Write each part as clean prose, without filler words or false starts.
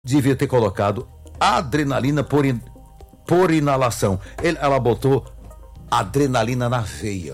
devia ter colocado adrenalina por inalação. Ela botou adrenalina na veia.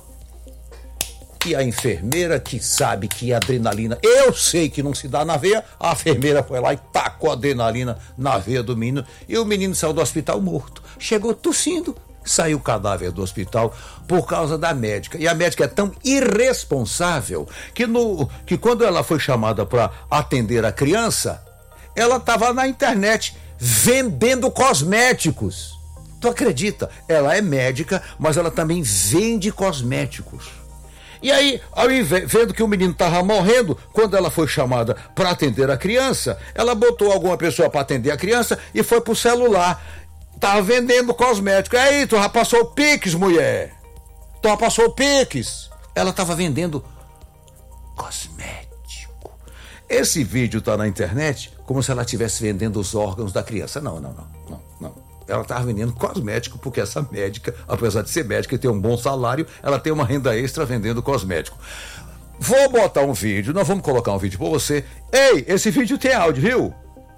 E a enfermeira que sabe que adrenalina, eu sei que não se dá na veia, a enfermeira foi lá e tacou adrenalina na veia do menino e o menino saiu do hospital morto. Chegou tossindo, saiu o cadáver do hospital por causa da médica. E a médica é tão irresponsável que quando ela foi chamada para atender a criança, ela estava na internet vendendo cosméticos. Tu acredita? Ela é médica, mas ela também vende cosméticos. E aí, vendo que o menino estava morrendo, quando ela foi chamada para atender a criança, ela botou alguma pessoa para atender a criança e foi pro celular. Tava vendendo cosmético. E aí, tu já passou o Pix, mulher? Tu já passou o Pix? Ela tava vendendo cosmético. Esse vídeo tá na internet como se ela estivesse vendendo os órgãos da criança. Não. Ela estava vendendo cosmético, porque essa médica, apesar de ser médica e ter um bom salário, ela tem uma renda extra vendendo cosmético. Vou botar um vídeo, nós vamos colocar um vídeo para você. Ei, esse vídeo tem áudio, viu?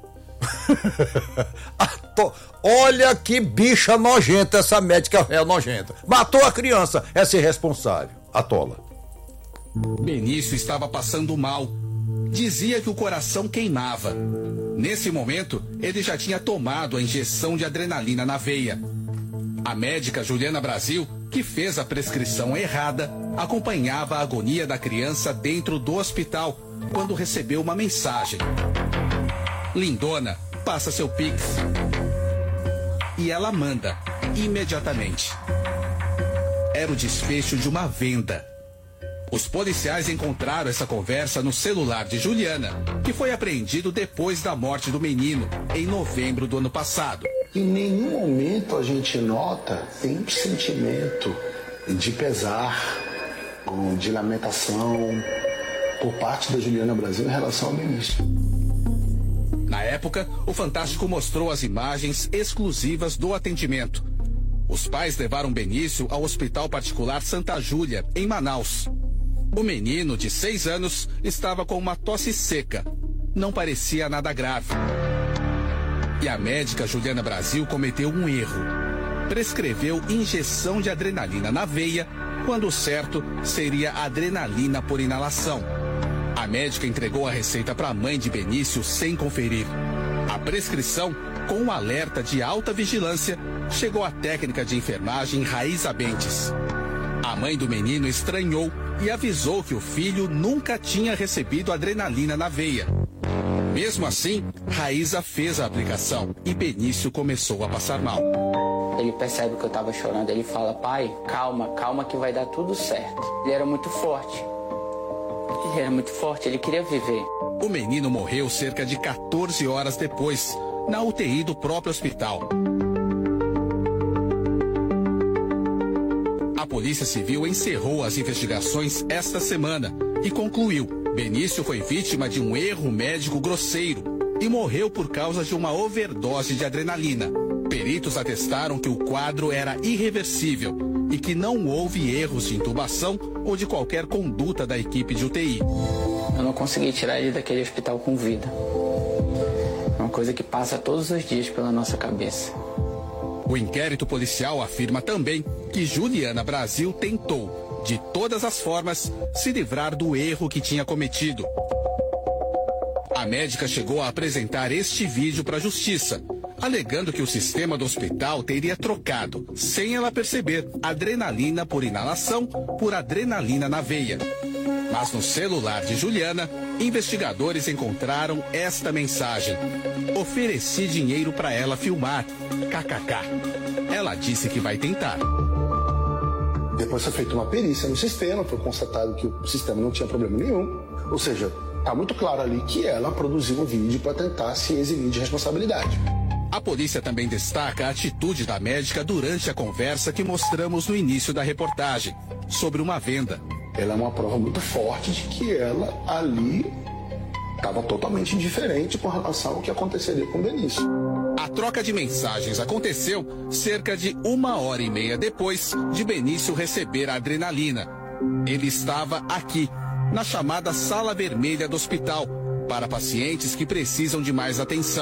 Olha que bicha nojenta, essa médica é nojenta. Matou a criança, essa irresponsável. Atola. Benício estava passando mal. Dizia que o coração queimava. Nesse momento, ele já tinha tomado a injeção de adrenalina na veia. A médica Juliana Brasil, que fez a prescrição errada, acompanhava a agonia da criança dentro do hospital quando recebeu uma mensagem. Lindona, passa seu Pix. E ela manda, imediatamente. Era o desfecho de uma venda. Os policiais encontraram essa conversa no celular de Juliana, que foi apreendido depois da morte do menino, em novembro do ano passado. Em nenhum momento a gente nota um sentimento de pesar, de lamentação por parte da Juliana Brasil em relação ao Benício. Na época, o Fantástico mostrou as imagens exclusivas do atendimento. Os pais levaram Benício ao Hospital Particular Santa Júlia, em Manaus. O menino, de 6 anos, estava com uma tosse seca. Não parecia nada grave. E a médica Juliana Brasil cometeu um erro. Prescreveu injeção de adrenalina na veia, quando o certo seria adrenalina por inalação. A médica entregou a receita para a mãe de Benício sem conferir. A prescrição, com um alerta de alta vigilância, chegou à técnica de enfermagem Raíza Bentes. A mãe do menino estranhou e avisou que o filho nunca tinha recebido adrenalina na veia. Mesmo assim, Raíza fez a aplicação e Benício começou a passar mal. Ele percebe que eu estava chorando, ele fala: pai, calma que vai dar tudo certo. Ele era muito forte, ele queria viver. O menino morreu cerca de 14 horas depois, na UTI do próprio hospital. A Polícia Civil encerrou as investigações esta semana e concluiu: Benício foi vítima de um erro médico grosseiro e morreu por causa de uma overdose de adrenalina. Peritos atestaram que o quadro era irreversível e que não houve erros de intubação ou de qualquer conduta da equipe de UTI. Eu não consegui tirar ele daquele hospital com vida. É uma coisa que passa todos os dias pela nossa cabeça. O inquérito policial afirma também que Juliana Brasil tentou, de todas as formas, se livrar do erro que tinha cometido. A médica chegou a apresentar este vídeo para a justiça, alegando que o sistema do hospital teria trocado, sem ela perceber, adrenalina por inalação por adrenalina na veia. Mas no celular de Juliana, investigadores encontraram esta mensagem: ofereci dinheiro para ela filmar, kkk. Ela disse que vai tentar. Depois foi feita uma perícia no sistema, foi constatado que o sistema não tinha problema nenhum. Ou seja, está muito claro ali que ela produziu um vídeo para tentar se eximir de responsabilidade. A polícia também destaca a atitude da médica durante a conversa que mostramos no início da reportagem, sobre uma venda. Ela é uma prova muito forte de que ela ali estava totalmente indiferente com relação ao que aconteceria com o Benício. A troca de mensagens aconteceu cerca de 1h30 depois de Benício receber a adrenalina. Ele estava aqui, na chamada Sala Vermelha do hospital, Para pacientes que precisam de mais atenção,